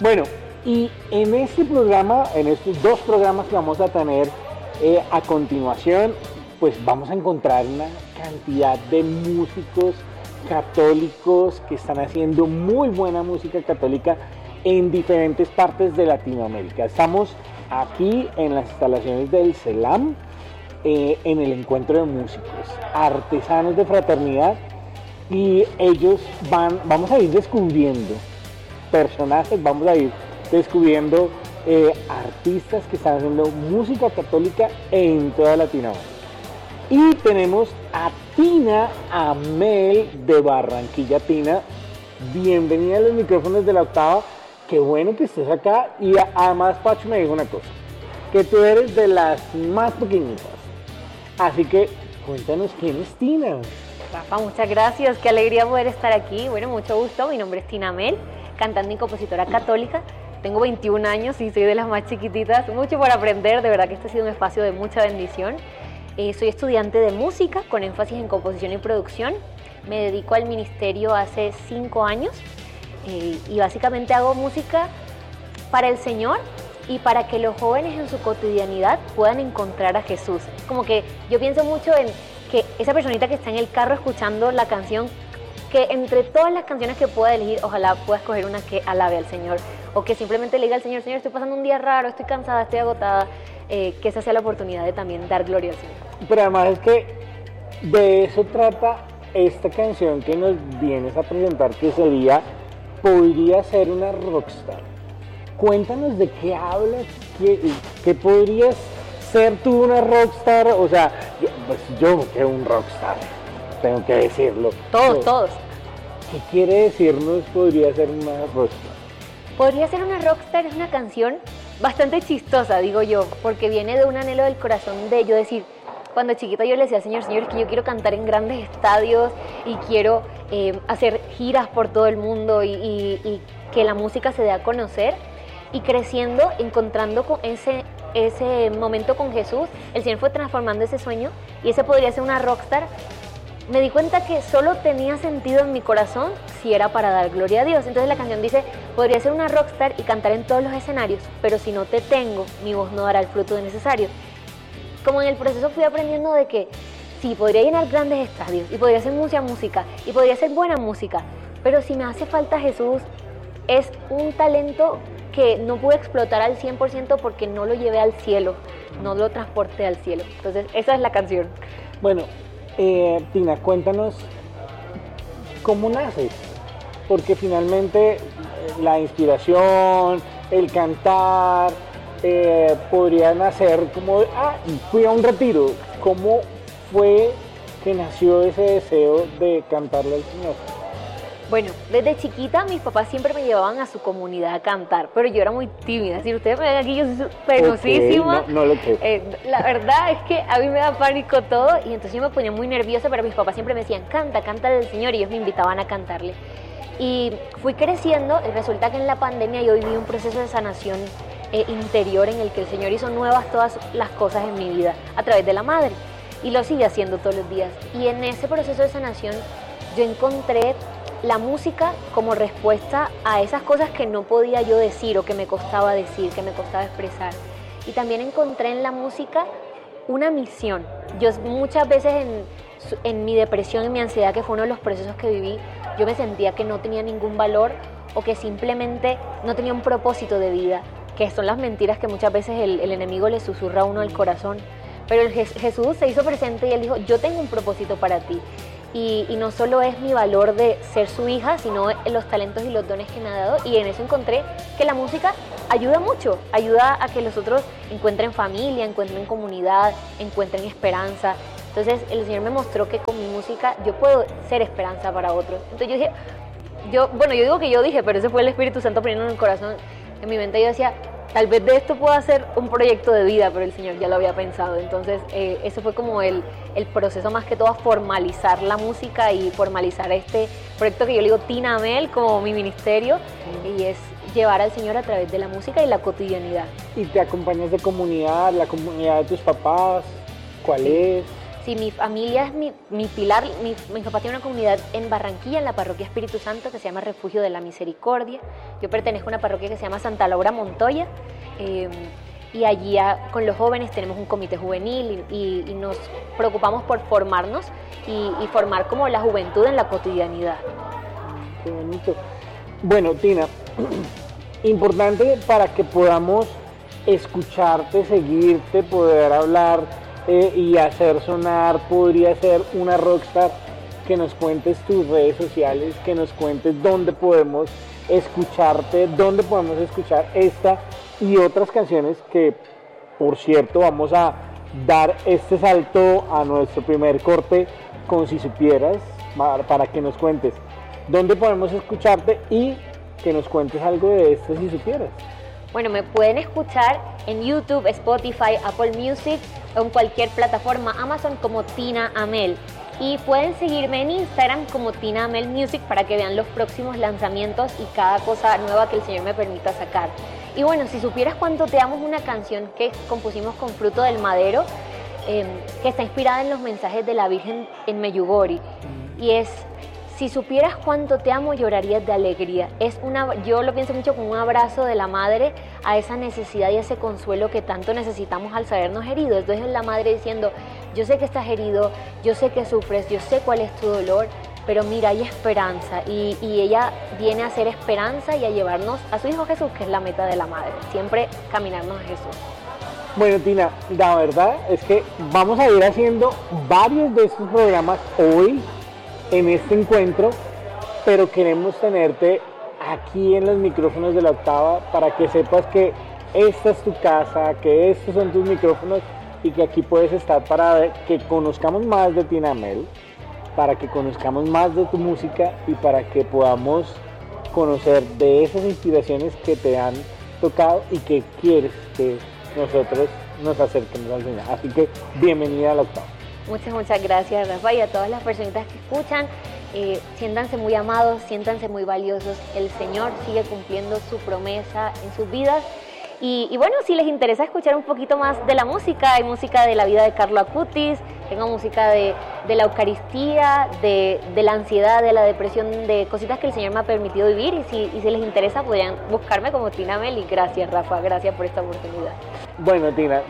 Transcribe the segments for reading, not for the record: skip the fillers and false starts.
Bueno, y en este programa, en estos dos programas que vamos a tener a continuación, pues vamos a encontrar una cantidad de músicos católicos que están haciendo muy buena música católica en diferentes partes de Latinoamérica. Estamos aquí en las instalaciones del CELAM, en el encuentro de músicos, artesanos de fraternidad, y ellos vamos a ir descubriendo personajes, vamos a ir descubriendo artistas que están haciendo música católica en toda Latinoamérica. Y tenemos a Tina Amel de Barranquilla. Tina, bienvenida a los micrófonos de La Octava. Qué bueno que estés acá. Y además Pacho me dijo una cosa, que tú eres de las más pequeñitas. Así que cuéntanos quién es Tina. Rafa, muchas gracias, qué alegría poder estar aquí. Bueno, mucho gusto, mi nombre es Tina Amel, cantante y compositora católica. Tengo 21 años y soy de las más chiquititas, mucho por aprender, de verdad que este ha sido un espacio de mucha bendición. Soy estudiante de música con énfasis en composición y producción. Me dedico al ministerio hace 5 años y básicamente hago música para el Señor y para que los jóvenes en su cotidianidad puedan encontrar a Jesús. Como que yo pienso mucho en que esa personita que está en el carro escuchando la canción, que entre todas las canciones que pueda elegir, ojalá pueda escoger una que alabe al Señor, o que simplemente le diga al Señor, Señor, estoy pasando un día raro, estoy cansada, estoy agotada, que esa sea la oportunidad de también dar gloria al Señor. Pero además es que de eso trata esta canción que nos vienes a presentar, que sería, podría ser una rockstar. Cuéntanos de qué hablas, qué podrías ser tú una rockstar. O sea, yo que un rockstar, tengo que decirlo. Todos. ¿Qué quiere decirnos podría ser una rockstar? Podría ser una rockstar es una canción bastante chistosa, digo yo, porque viene de un anhelo del corazón de yo decir, cuando chiquita yo le decía al Señor, Señor, es que yo quiero cantar en grandes estadios y quiero hacer giras por todo el mundo y que la música se dé a conocer. Y creciendo, encontrando con ese momento con Jesús, el Señor fue transformando ese sueño y ese podría ser una rockstar. Me di cuenta que solo tenía sentido en mi corazón si era para dar gloria a Dios. Entonces la canción dice, podría ser una rockstar y cantar en todos los escenarios, pero si no te tengo, mi voz no dará el fruto necesario. Como en el proceso fui aprendiendo de que sí, podría llenar grandes estadios y podría hacer mucha música y podría ser buena música, pero si me hace falta Jesús, es un talento que no pude explotar al 100% porque no lo llevé al cielo, no lo transporté al cielo. Entonces esa es la canción. Bueno, Tina, cuéntanos cómo naces, porque finalmente la inspiración, el cantar, podría nacer como, fui a un retiro. ¿Cómo fue que nació ese deseo de cantarle al Señor? Bueno, desde chiquita mis papás siempre me llevaban a su comunidad a cantar, pero yo era muy tímida. Si ustedes me ven aquí, yo soy penosísima. Okay, no lo creo. La verdad es que a mí me da pánico todo y entonces yo me ponía muy nerviosa, pero mis papás siempre me decían, canta del Señor, y ellos me invitaban a cantarle. Y fui creciendo y resulta que en la pandemia yo viví un proceso de sanación interior en el que el Señor hizo nuevas todas las cosas en mi vida a través de la Madre y lo sigue haciendo todos los días. Y en ese proceso de sanación yo encontré la música como respuesta a esas cosas que no podía yo decir o que me costaba decir, que me costaba expresar. Y también encontré en la música una misión. Yo muchas veces en mi depresión, en mi ansiedad, que fue uno de los procesos que viví, yo me sentía que no tenía ningún valor o que simplemente no tenía un propósito de vida, que son las mentiras que muchas veces el enemigo le susurra a uno al corazón. Pero Jesús se hizo presente y él dijo, yo tengo un propósito para ti. Y no solo es mi valor de ser su hija, sino los talentos y los dones que me ha dado. Y en eso encontré que la música ayuda mucho, ayuda a que los otros encuentren familia, encuentren comunidad, encuentren esperanza. Entonces el Señor me mostró que con mi música yo puedo ser esperanza para otros. Entonces yo dije, yo digo que yo dije, pero ese fue el Espíritu Santo poniendo en el corazón, en mi mente. Yo decía, tal vez de esto pueda ser un proyecto de vida, pero el Señor ya lo había pensado. Entonces eso fue como el proceso más que todo a formalizar la música y formalizar este proyecto que yo le digo Tina Amel como mi ministerio, y es llevar al Señor a través de la música y la cotidianidad. ¿Y te acompañas de comunidad, la comunidad de tus papás? ¿Cuál es? Sí, mi familia es mi pilar. Mi papá tiene una comunidad en Barranquilla, en la parroquia Espíritu Santo, que se llama Refugio de la Misericordia. Yo pertenezco a una parroquia que se llama Santa Laura Montoya. Y allí con los jóvenes tenemos un comité juvenil y nos preocupamos por formarnos y formar como la juventud en la cotidianidad. Qué bonito. Bueno, Tina, importante para que podamos escucharte, seguirte, poder hablar y hacer sonar, podría ser una rockstar, que nos cuentes tus redes sociales, que nos cuentes dónde podemos escucharte, dónde podemos escuchar esta y otras canciones que, por cierto, vamos a dar este salto a nuestro primer corte con Si Supieras, para que nos cuentes dónde podemos escucharte y que nos cuentes algo de esto Si Supieras. Bueno, me pueden escuchar en YouTube, Spotify, Apple Music o en cualquier plataforma Amazon como Tina Amel. Y pueden seguirme en Instagram como Tina Amel Music para que vean los próximos lanzamientos y cada cosa nueva que el Señor me permita sacar. Y bueno, Si Supieras Cuánto Te Amo es una canción que compusimos con Fruto del Madero, que está inspirada en los mensajes de la Virgen en Meyugori. Y es: si supieras cuánto te amo, llorarías de alegría. Yo lo pienso mucho como un abrazo de la madre a esa necesidad y ese consuelo que tanto necesitamos al sabernos heridos. Entonces es la madre diciendo: yo sé que estás herido, yo sé que sufres, yo sé cuál es tu dolor, pero mira, hay esperanza. Y ella viene a hacer esperanza y a llevarnos a su Hijo Jesús, que es la meta de la madre, siempre caminarnos a Jesús. Bueno, Tina, la verdad es que vamos a ir haciendo varios de estos programas hoy en este encuentro, pero queremos tenerte aquí en los micrófonos de La Octava para que sepas que esta es tu casa, que estos son tus micrófonos y que aquí puedes estar para que conozcamos más de Tina Amel, para que conozcamos más de tu música y para que podamos conocer de esas inspiraciones que te han tocado y que quieres que nosotros nos acerquemos al Señor. Así que bienvenida a La Octava. Muchas gracias, Rafa, y a todas las personitas que escuchan. Siéntanse muy amados, siéntanse muy valiosos. El Señor sigue cumpliendo su promesa en sus vidas. Y bueno, si les interesa escuchar un poquito más de la música, hay música de la vida de Carlo Acutis, tengo música de la Eucaristía, de la ansiedad, de la depresión, de cositas que el Señor me ha permitido vivir. Y si les interesa, podrían buscarme como Tina Amel. Y gracias, Rafa, gracias por esta oportunidad. Bueno, Tina,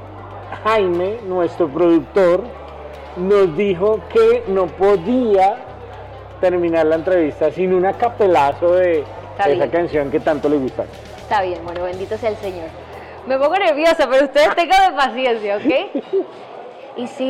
Jaime, nuestro productor, nos dijo que no podía terminar la entrevista sin un acapelazo de esa canción que tanto le gusta. Está bien, bueno, bendito sea el Señor. Me pongo nerviosa, pero ustedes tengan paciencia, ¿ok? Y si